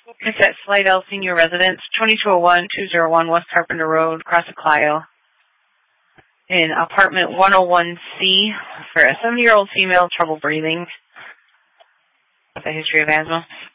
It's at Slidell Senior Residence, 2201-201 West Carpenter Road, Cross of Clio, in apartment 101C for a 70-year-old female, trouble breathing, with a history of asthma.